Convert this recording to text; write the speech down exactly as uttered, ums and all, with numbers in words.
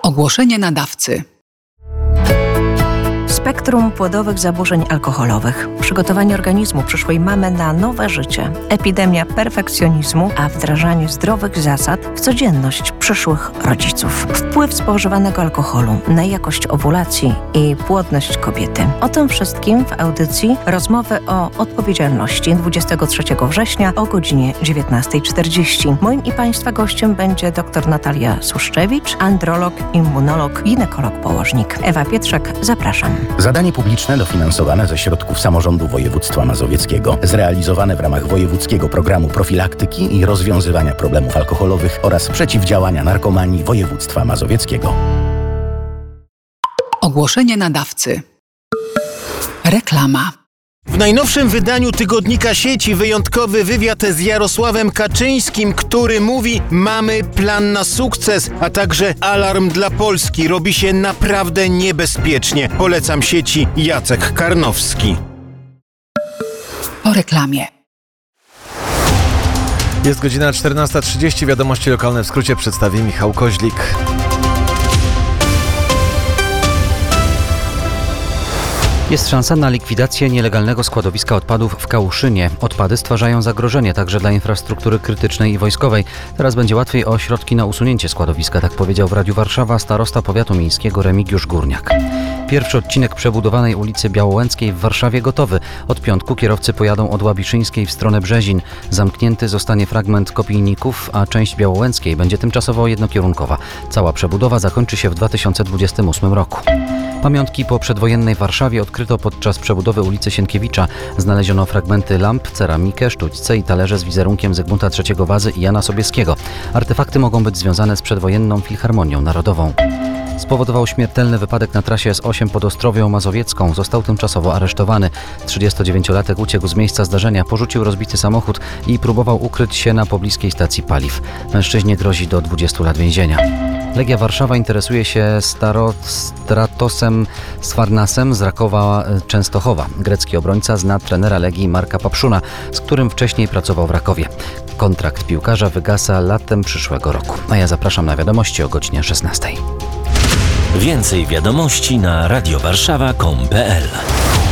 Ogłoszenie nadawcy. Spektrum płodowych zaburzeń alkoholowych. Przygotowanie organizmu przyszłej mamy na nowe życie. Epidemia perfekcjonizmu, a wdrażanie zdrowych zasad w codzienność przyszłych rodziców. Wpływ spożywanego alkoholu na jakość owulacji i płodność kobiety. O tym wszystkim w audycji Rozmowy o odpowiedzialności dwudziestego trzeciego września o godzinie dziewiętnasta czterdzieści. Moim i Państwa gościem będzie dr Natalia Suszczewicz, androlog, immunolog, ginekolog, położnik. Ewa Pietrzak, zapraszam. Zadanie publiczne dofinansowane ze środków samorządu województwa mazowieckiego, zrealizowane w ramach wojewódzkiego programu profilaktyki i rozwiązywania problemów alkoholowych oraz przeciwdziałania narkomanii województwa mazowieckiego. Ogłoszenie nadawcy. Reklama. W najnowszym wydaniu tygodnika Sieci wyjątkowy wywiad z Jarosławem Kaczyńskim, który mówi: mamy plan na sukces, a także alarm dla Polski. Robi się naprawdę niebezpiecznie. Polecam Sieci. Jacek Karnowski. Po reklamie. Jest godzina czternasta trzydzieści. Wiadomości lokalne w skrócie przedstawi Michał Koźlik. Jest szansa na likwidację nielegalnego składowiska odpadów w Kałuszynie. Odpady stwarzają zagrożenie także dla infrastruktury krytycznej i wojskowej. Teraz będzie łatwiej o środki na usunięcie składowiska, tak powiedział w Radiu Warszawa starosta powiatu miejskiego Remigiusz Górniak. Pierwszy odcinek przebudowanej ulicy Białołęckiej w Warszawie gotowy. Od piątku kierowcy pojadą od Łabiszyńskiej w stronę Brzezin. Zamknięty zostanie fragment Kopijników, a część Białołęckiej będzie tymczasowo jednokierunkowa. Cała przebudowa zakończy się w dwa tysiące dwudziestym ósmym roku. Pamiątki po przedwojennej Warszawie odkryto podczas przebudowy ulicy Sienkiewicza. Znaleziono fragmenty lamp, ceramikę, sztućce i talerze z wizerunkiem Zygmunta trzeciego Wazy i Jana Sobieskiego. Artefakty mogą być związane z przedwojenną Filharmonią Narodową. Spowodował śmiertelny wypadek na trasie S osiem pod Ostrowią Mazowiecką. Został tymczasowo aresztowany. trzydziestodziewięciolatek uciekł z miejsca zdarzenia, porzucił rozbity samochód i próbował ukryć się na pobliskiej stacji paliw. Mężczyźnie grozi do dwudziestu lat więzienia. Legia Warszawa interesuje się Staro, Stratosem Sfarnasem z Rakowa Częstochowa. Grecki obrońca zna trenera Legii Marka Papszuna, z którym wcześniej pracował w Rakowie. Kontrakt piłkarza wygasa latem przyszłego roku. A ja zapraszam na wiadomości o godzinie szesnastej. Więcej wiadomości na radiowarszawa kropka com kropka pe el.